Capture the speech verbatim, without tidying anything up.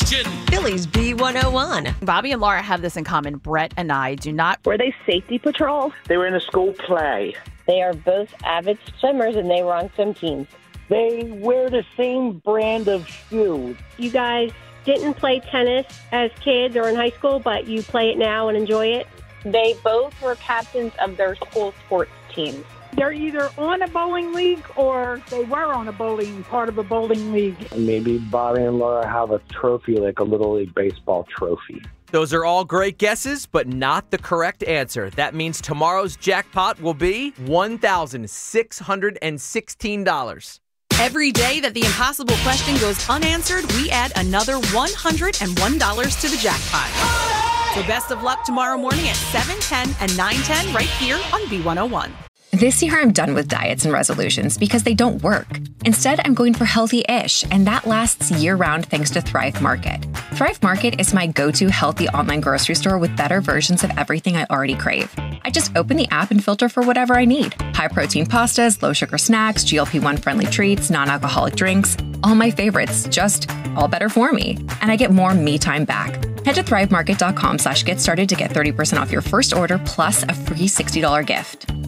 question. Phillies B one oh one. Bobby and Laura have this in common. Brett and I do not. Were they safety patrol? They were in a school play. They are both avid swimmers, and they were on swim teams. They wear the same brand of shoes. You guys didn't play tennis as kids or in high school, but you play it now and enjoy it. They both were captains of their school sports teams. They're either on a bowling league or they were on a bowling, part of a bowling league. Maybe Bobby and Laura have a trophy, like a Little League baseball trophy. Those are all great guesses, but not the correct answer. That means tomorrow's jackpot will be one thousand six hundred sixteen dollars. Every day that the impossible question goes unanswered, we add another one hundred one dollars to the jackpot. So best of luck tomorrow morning at seven ten and nine ten right here on B one oh one. This year, I'm done with diets and resolutions because they don't work. Instead, I'm going for healthy-ish, and that lasts year-round thanks to Thrive Market. Thrive Market is my go-to healthy online grocery store with better versions of everything I already crave. I just open the app and filter for whatever I need. High-protein pastas, low-sugar snacks, G L P one friendly treats, non-alcoholic drinks. All my favorites, just all better for me. And I get more me time back. Head to thrivemarket.com slash get started to get thirty percent off your first order plus a free sixty dollars gift.